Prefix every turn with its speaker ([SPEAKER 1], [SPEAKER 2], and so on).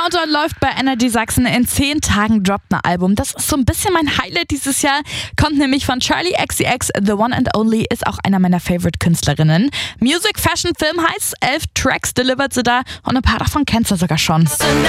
[SPEAKER 1] Countdown läuft bei Energy Sachsen. In 10 Tagen droppt ein Album. Das ist so ein bisschen mein Highlight dieses Jahr. Kommt nämlich von Charli XCX, The One and Only, ist auch einer meiner Favorite-Künstlerinnen. Music, Fashion, Film heißt 11 Tracks delivert sie da und ein paar davon kennst du sogar schon.